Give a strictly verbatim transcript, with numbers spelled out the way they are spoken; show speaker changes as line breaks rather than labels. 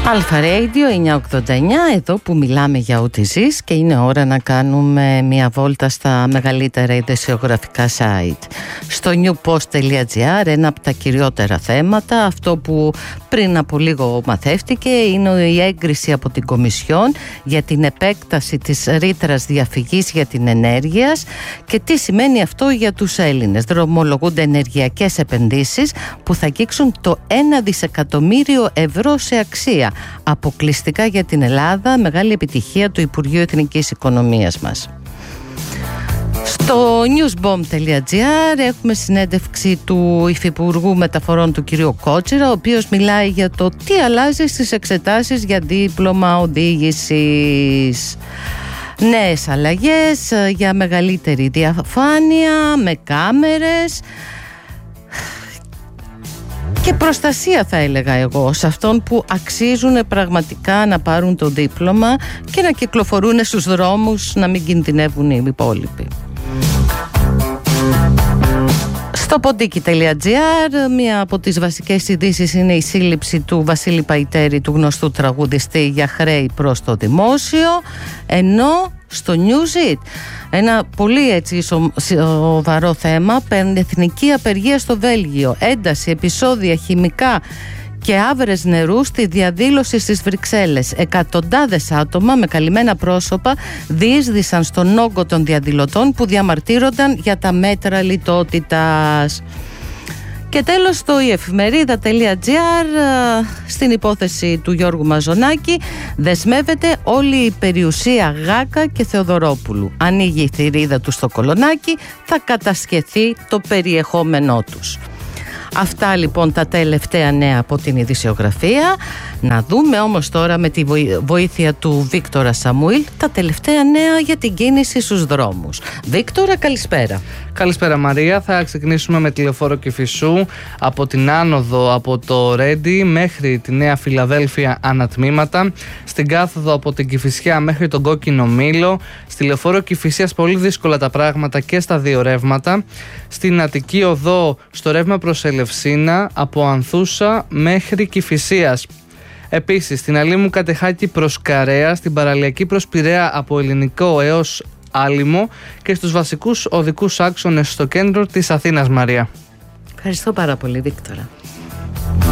Αλφα Radio εννιακόσια ογδόντα εννιά, εδώ που μιλάμε για ό,τι ζεις, και είναι ώρα να κάνουμε μια βόλτα στα μεγαλύτερα ειδησιογραφικά site. Στο newpost.gr ένα από τα κυριότερα θέματα, αυτό που πριν από λίγο μαθεύτηκε, είναι η έγκριση από την Κομισιόν για την επέκταση της ρήτρας διαφυγής για την ενέργεια και τι σημαίνει αυτό για τους Έλληνες. Δρομολογούνται ενεργειακές επενδύσεις που θα αγγίξουν το ένα δισεκατομμύριο ευρώ σε αξία. Αποκλειστικά για την Ελλάδα, μεγάλη επιτυχία του Υπουργείου Εθνικής Οικονομίας μας. Στο newsbomb.gr έχουμε συνέντευξη του Υφυπουργού Μεταφορών του κ. Κότσιρα, ο οποίος μιλάει για το τι αλλάζει στις εξετάσεις για δίπλωμα οδήγησης. Νέες αλλαγές για μεγαλύτερη διαφάνεια, με κάμερες και προστασία, θα έλεγα εγώ, σε αυτόν που αξίζουν πραγματικά να πάρουν το δίπλωμα και να κυκλοφορούν στους δρόμους, να μην κινδυνεύουν οι υπόλοιποι. Στο pondiki.gr μία από τις βασικές ειδήσεις είναι η σύλληψη του Βασίλη Παϊτέρη, του γνωστού τραγουδιστή, για χρέη προς το δημόσιο, ενώ στο Newsit ένα πολύ έτσι σοβαρό θέμα, πανεθνική απεργία στο Βέλγιο, ένταση, επεισόδια, χημικά και άβρες νερού στη διαδήλωση στις Βρυξέλλες. Εκατοντάδες άτομα με καλυμμένα πρόσωπα διείσδησαν στον όγκο των διαδηλωτών που διαμαρτύρονταν για τα μέτρα λιτότητας. Και τέλος, στο η εφημερίδα.gr, στην υπόθεση του Γιώργου Μαζονάκη, δεσμεύεται όλη η περιουσία Γάκα και Θεοδωρόπουλου. Ανοίγει η θηρίδα του στο κολονάκι, θα κατασχεθεί το περιεχόμενό τους. Αυτά λοιπόν τα τελευταία νέα από την ειδησιογραφία. Να δούμε όμως τώρα με τη βοήθεια του Βίκτορα Σαμουήλ τα τελευταία νέα για την κίνηση στους δρόμους. Βίκτορα, καλησπέρα.
Καλησπέρα Μαρία, θα ξεκινήσουμε με τη λεωφόρο Κηφισού από την άνοδο από το Ρέντι μέχρι τη Νέα Φιλαδέλφια ανατμήματα, στην κάθοδο από την Κηφισιά μέχρι τον Κόκκινο Μήλο, στη λεωφόρο Κηφισίας πολύ δύσκολα τα πράγματα και στα δύο ρεύματα, στην Αττική Οδό στο ρεύμα προς Ελευσίνα από Ανθούσα μέχρι Κηφισίας. Επίσης στην Αλήμου Κατεχάκη προς Καρέα, στην παραλιακή προς Πειραιά από Ελληνικό έως Άλυμο και στους βασικούς οδικούς άξονες στο κέντρο της Αθήνας, Μαρία.
Ευχαριστώ πάρα πολύ, Βίκτορα.